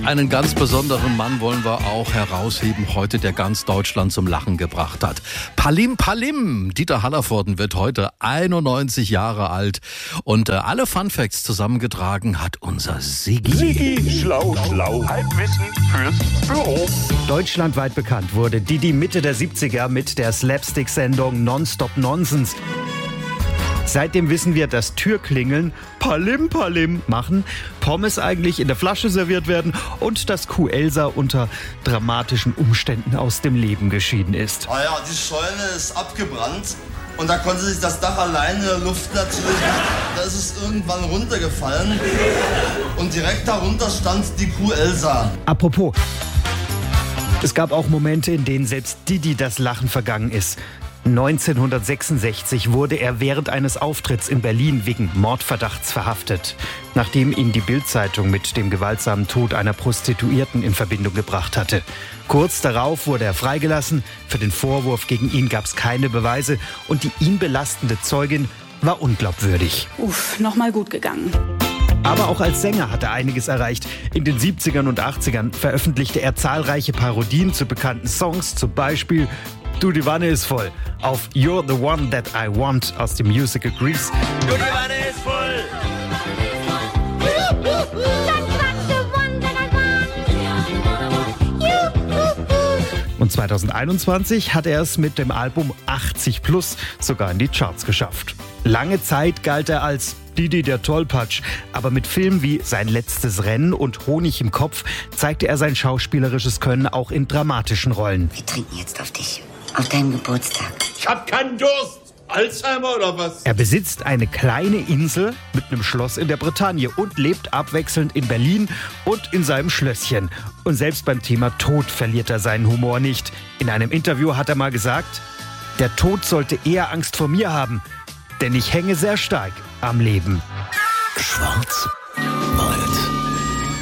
Einen ganz besonderen Mann wollen wir auch herausheben heute, der ganz Deutschland zum Lachen gebracht hat. Palim Palim! Dieter Hallervorden wird heute 91 Jahre alt. Und alle Funfacts zusammengetragen hat unser Siggi. Siggi, schlau, schlau. Halbwissen fürs Büro. Deutschlandweit bekannt wurde Didi Mitte der 70er mit der Slapstick-Sendung Nonstop Nonsense. Seitdem wissen wir, dass Türklingeln Palim Palim machen, Pommes eigentlich in der Flasche serviert werden und dass Kuh Elsa unter dramatischen Umständen aus dem Leben geschieden ist. Ah ja, die Scheune ist abgebrannt und da konnte sich das Dach alleine in der Luft natürlich, da ist es irgendwann runtergefallen und direkt darunter stand die Kuh Elsa. Apropos, es gab auch Momente, in denen selbst Didi das Lachen vergangen ist. 1966 wurde er während eines Auftritts in Berlin wegen Mordverdachts verhaftet, nachdem ihn die Bild-Zeitung mit dem gewaltsamen Tod einer Prostituierten in Verbindung gebracht hatte. Kurz darauf wurde er freigelassen. Für den Vorwurf gegen ihn gab es keine Beweise und die ihn belastende Zeugin war unglaubwürdig. Nochmal gut gegangen. Aber auch als Sänger hat er einiges erreicht. In den 70ern und 80ern veröffentlichte er zahlreiche Parodien zu bekannten Songs, zum Beispiel Du, die Wanne ist voll auf You're the One That I Want aus dem Musical Grease. Du, die Wanne ist voll. Und 2021 hat er es mit dem Album 80 Plus sogar in die Charts geschafft. Lange Zeit galt er als Didi der Tollpatsch, aber mit Filmen wie Sein letztes Rennen und Honig im Kopf zeigte er sein schauspielerisches Können auch in dramatischen Rollen. Wir trinken jetzt auf dich. Auf deinem Geburtstag. Ich hab keinen Durst. Alzheimer oder was? Er besitzt eine kleine Insel mit einem Schloss in der Bretagne und lebt abwechselnd in Berlin und in seinem Schlösschen. Und selbst beim Thema Tod verliert er seinen Humor nicht. In einem Interview hat er mal gesagt, der Tod sollte eher Angst vor mir haben, denn ich hänge sehr stark am Leben. Schwarz